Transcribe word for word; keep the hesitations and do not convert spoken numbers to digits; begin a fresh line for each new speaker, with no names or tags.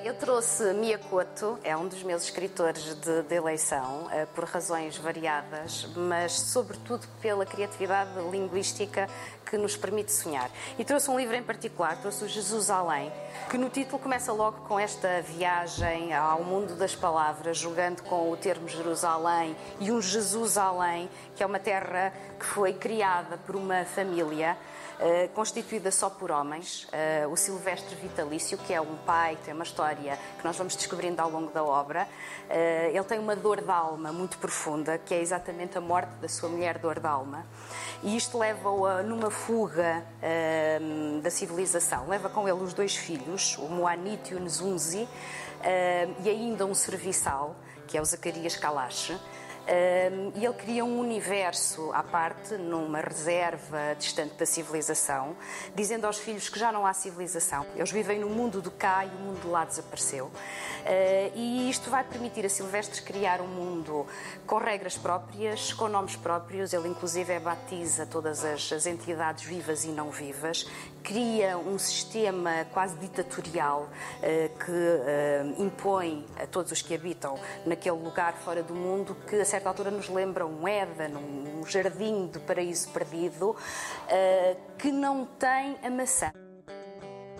eu trouxe Mia Couto, é um dos meus escritores de, de eleição, por razões variadas, mas sobretudo pela criatividade linguística que nos permite sonhar. E trouxe um livro em particular, trouxe o Jesus Além, que no título começa logo com esta viagem ao mundo das palavras, jogando com o termo Jerusalém e um Jesus Além, que é uma terra que foi criada por uma família Uh, constituída só por homens, uh, o Silvestre Vitalício, que é um pai, tem uma história que nós vamos descobrindo ao longo da obra. Uh, ele tem uma dor de alma muito profunda, que é exatamente a morte da sua mulher, dor de alma, e isto leva-o a, numa fuga uh, da civilização. Leva com ele os dois filhos, o Moanite e o Nzunzi, uh, e ainda um serviçal, que é o Zacarias Kalash. Um, e ele cria um universo à parte, numa reserva distante da civilização, dizendo aos filhos que já não há civilização. Eles vivem no mundo do cá e o mundo de lá desapareceu. Uh, e isto vai permitir a Silvestre criar um mundo com regras próprias, com nomes próprios. Ele inclusive batiza todas as, as entidades vivas e não vivas, cria um sistema quase ditatorial uh, que uh, impõe a todos os que habitam naquele lugar fora do mundo, que a certa altura nos lembra um Éden, um jardim do paraíso perdido, uh, que não tem a maçã.